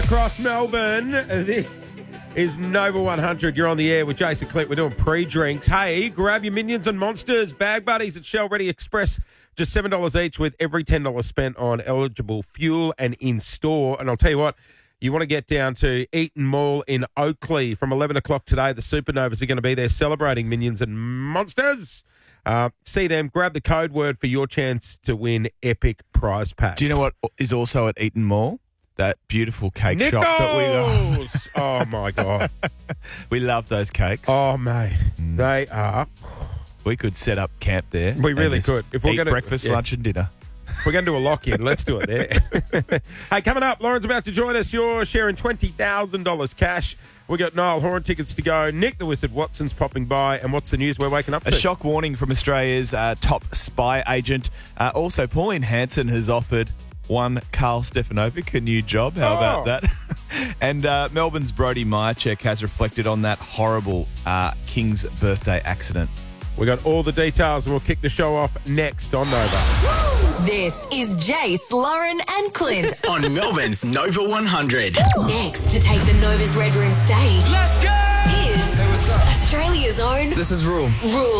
across Melbourne. This is Nova 100. You're on the air with Jason Clint. We're doing pre-drinks. Hey, grab your Minions and Monsters bag buddies at Shell Ready Express. Just $7 each with every $10 spent on eligible fuel and in-store. And I'll tell you what, you want to get down to Eaton Mall in Oakley from 11 o'clock today. The Supernovas are going to be there celebrating Minions and Monsters. See them. Grab the code word for your chance to win epic prize packs. Do you know what is also at Eaton Mall? That beautiful cake Nichols! shop that we love. Oh, my God. We love those cakes. Oh, mate. They are. We could set up camp there. We really could. If we're gonna, breakfast, lunch and dinner. If we're going to do a lock-in, let's do it there. Hey, coming up, Lauren's about to join us. You're sharing $20,000 cash. We got Niall Horan tickets to go. Nick the Wizard Watson's popping by. And what's the news we're waking up to? A shock warning from Australia's top spy agent. Also, Pauline Hanson has offered one Carl Stefanovic a new job. How about that? And Melbourne's Brodie Myercheck has reflected on that horrible King's birthday accident. We got all the details and we'll kick the show off next on Nova. This is Jace, Lauren and Clint on Melbourne's Nova 100. Next to take the Nova's Red Room stage. Let's go! Here's Australia's own This is Rule.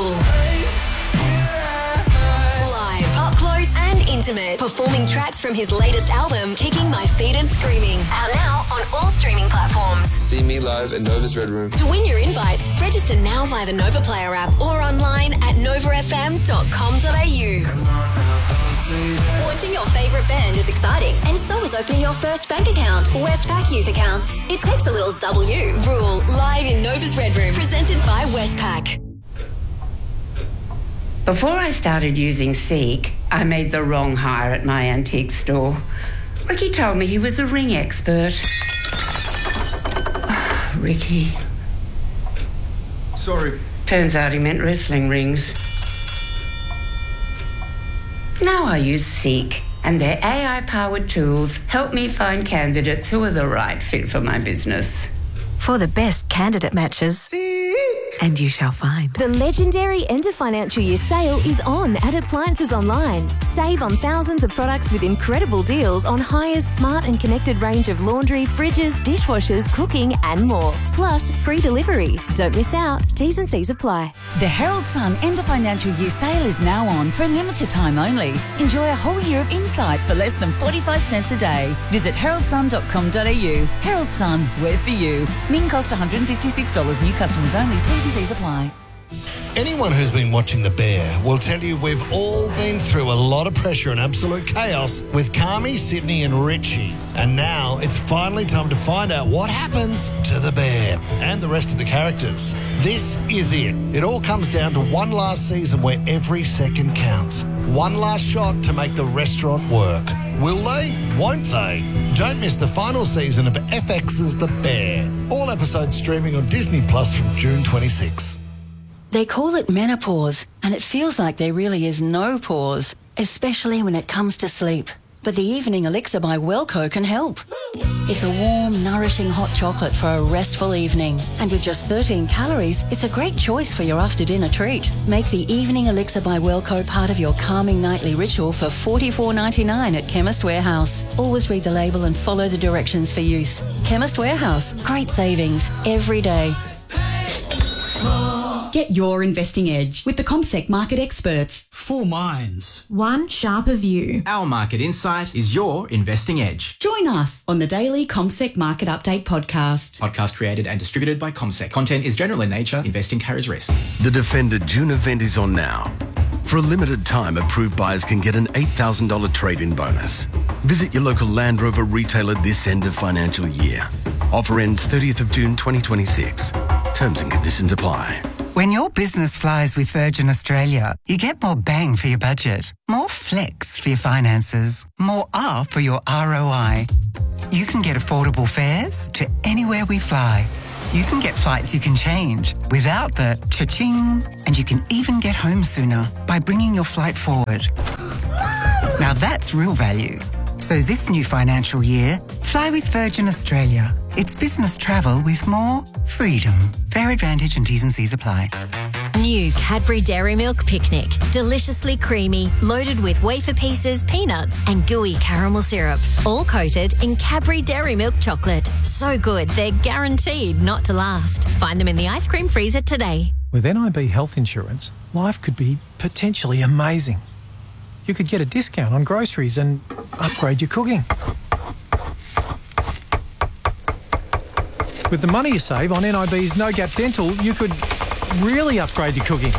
Live, up close and intimate, performing tracks from his latest album, Kicking My Feet and Screaming. Out now on all streaming platforms. See me live at Nova's Red Room. To win your invites, register now via the Nova Player app or online at novafm.com.au. Watching your favourite band is exciting, and so is opening your first bank account. Westpac Youth Accounts. It takes a little W. Rule, live in Nova's Red Room, presented by Westpac. Before I started using Seek, I made the wrong hire at my antique store. Ricky told me he was a ring expert. Ricky. Sorry. Turns out he meant wrestling rings. Now I use Seek, and their AI-powered tools help me find candidates who are the right fit for my business. For the best candidate matches. And you shall find. The legendary end of financial year sale is on at Appliances Online. Save on thousands of products with incredible deals on Hire's smart and connected range of laundry, fridges, dishwashers, cooking and more. Plus free delivery. Don't miss out. T's and C's apply. The Herald Sun end of financial year sale is now on for a limited time only. Enjoy a whole year of insight for less than 45 cents a day. Visit heraldsun.com.au. Herald Sun, we're for you. Min cost $156. New customers only. T's and C's apply. Anyone who's been watching The Bear will tell you we've all been through a lot of pressure and absolute chaos with Carmi, Sydney and Richie. And now it's finally time to find out what happens to The Bear and the rest of the characters. This is it. It all comes down to one last season where every second counts. One last shot to make the restaurant work. Will they? Won't they? Don't miss the final season of FX's The Bear. All episodes streaming on Disney Plus from June 26. They call it menopause, and it feels like there really is no pause, especially when it comes to sleep. But the Evening Elixir by Wellco can help. It's a warm, nourishing hot chocolate for a restful evening. And with just 13 calories, it's a great choice for your after-dinner treat. Make the Evening Elixir by Wellco part of your calming nightly ritual for $44.99 at Chemist Warehouse. Always read the label and follow the directions for use. Chemist Warehouse. Great savings every day. Get your investing edge with the CommSec market experts. 4 minds. One sharper view. Our market insight is your investing edge. Join us on the daily CommSec Market Update podcast. Podcast created and distributed by CommSec. Content is general in nature. Investing carries risk. The Defender June event is on now. For a limited time, approved buyers can get an $8,000 trade-in bonus. Visit your local Land Rover retailer this end of financial year. Offer ends 30th of June 2026. Terms and conditions apply. When your business flies with Virgin Australia, you get more bang for your budget, more flex for your finances, more R for your ROI. You can get affordable fares to anywhere we fly. You can get flights you can change without the cha-ching, and you can even get home sooner by bringing your flight forward. Now that's real value. So this new financial year, fly with Virgin Australia. It's business travel with more freedom. Fare advantage and T's and C's apply. New Cadbury Dairy Milk Picnic. Deliciously creamy, loaded with wafer pieces, peanuts and gooey caramel syrup. All coated in Cadbury Dairy Milk chocolate. So good, they're guaranteed not to last. Find them in the ice cream freezer today. With NIB Health Insurance, life could be potentially amazing. You could get a discount on groceries and upgrade your cooking. With the money you save on NIB's No Gap Dental, you could really upgrade your cooking.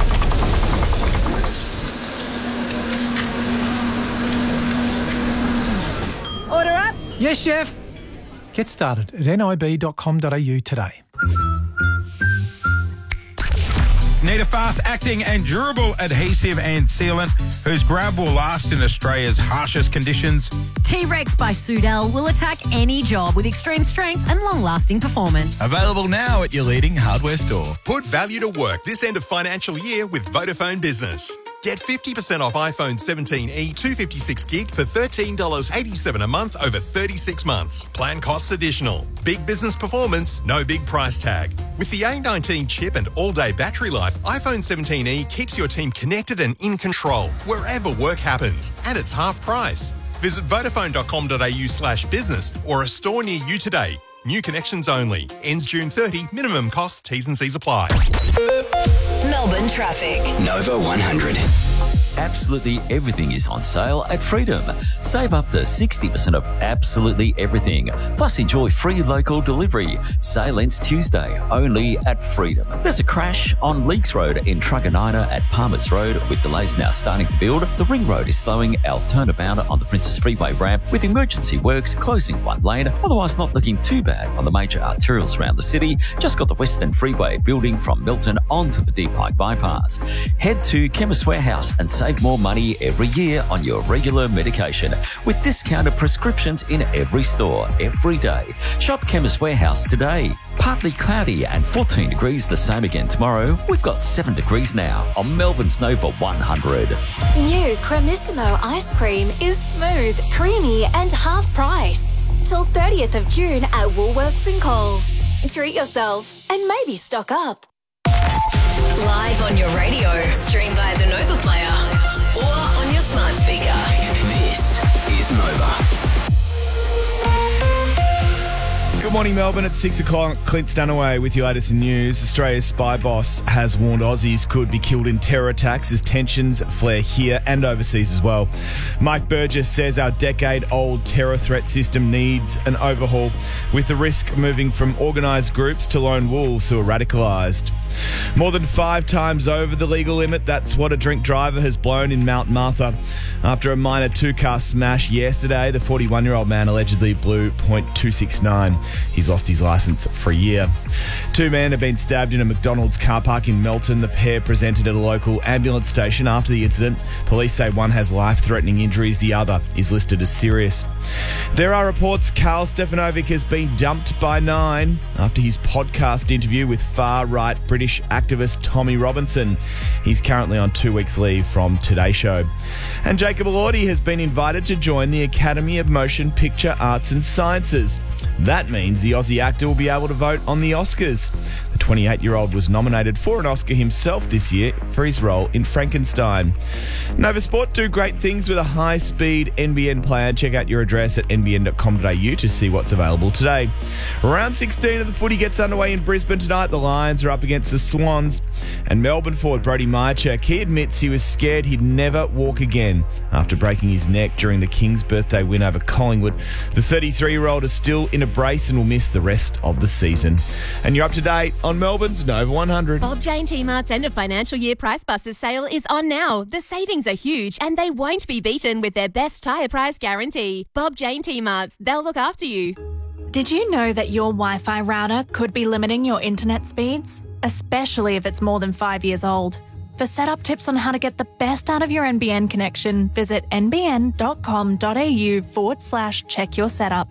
Order up? Yes, chef. Get started at nib.com.au today. Need a fast-acting and durable adhesive and sealant whose grab will last in Australia's harshest conditions? T-Rex by Sudal will attack any job with extreme strength and long-lasting performance. Available now at your leading hardware store. Put value to work this end of financial year with Vodafone Business. Get 50% off iPhone 17e 256 gig for $13.87 a month over 36 months. Plan costs additional. Big business performance, no big price tag. With the A19 chip and all-day battery life, iPhone 17e keeps your team connected and in control wherever work happens. And it's half price. Visit vodafone.com.au/business or a store near you today. New connections only. Ends June 30. Minimum cost, T's and C's apply. Melbourne traffic. Nova 100. Absolutely everything is on sale at Freedom. Save up to 60% of absolutely everything. Plus enjoy free local delivery. Sale ends Tuesday only at Freedom. There's a crash on Leaks Road in Truganina at Palmers Road with delays now starting to build. The Ring Road is slowing our turnabout on the Princess Freeway ramp with emergency works closing one lane. Otherwise not looking too bad on the major arterials around the city. Just got the Western Freeway building from Milton onto the Deep Pike Bypass. Head to Chemist Warehouse and save more money every year on your regular medication with discounted prescriptions in every store, every day. Shop Chemist Warehouse today. Partly cloudy and 14 degrees, the same again tomorrow. We've got 7 degrees now on Melbourne's Nova 100. New Cremissimo ice cream is smooth, creamy and half price. Till 30th of June at Woolworths and Coles. Treat yourself and maybe stock up. Live on your radio, stream via the Nova Player or on your smart speaker. This is Nova. Good morning, Melbourne. At 6 o'clock, Clint Stanaway with your latest news. Australia's spy boss has warned Aussies could be killed in terror attacks as tensions flare here and overseas as well. Mike Burgess says our decade-old terror threat system needs an overhaul, with the risk moving from organised groups to lone wolves who are radicalised. More than 5 times over the legal limit, that's what a drink driver has blown in Mount Martha. After a minor 2-car smash yesterday, the 41-year-old man allegedly blew .269. He's lost his licence for a year. 2 men have been stabbed in a McDonald's car park in Melton. The pair presented at a local ambulance station after the incident. Police say one has life-threatening injuries, the other is listed as serious. There are reports Karl Stefanovic has been dumped by Nine after his podcast interview with far-right British activist Tommy Robinson. He's currently on 2 weeks leave from Today Show. And Jacob Elordi has been invited to join the Academy of Motion Picture Arts and Sciences. That means the Aussie actor will be able to vote on the Oscars. The 28-year-old was nominated for an Oscar himself this year for his role in Frankenstein. Nova Sport do great things with a high-speed NBN plan. Check out your address at nbn.com.au to see what's available today. Round 16 of the footy gets underway in Brisbane tonight. The Lions are up against the Swans. And Melbourne forward Brody Myercheck, he admits he was scared he'd never walk again after breaking his neck during the Kings' birthday win over Collingwood. The 33-year-old is still in a brace and will miss the rest of the season. And you're up to date on Melbourne's Nova 100. Bob Jane T-Mart's end of financial year Price Busters sale is on now. The savings are huge and they won't be beaten with their best tyre price guarantee. Bob Jane T-Mart's, they'll look after you. Did you know that your Wi-Fi router could be limiting your internet speeds? Especially if it's more than 5 years old. For setup tips on how to get the best out of your NBN connection, visit nbn.com.au/check your setup.